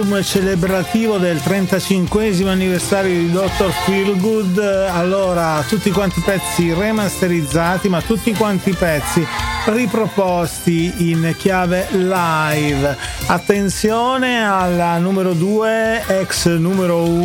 celebrativo del 35esimo anniversario di Dr. Feelgood. Allora, tutti quanti i pezzi remasterizzati, ma tutti quanti i pezzi riproposti in chiave live. Attenzione alla numero 2 ex numero 1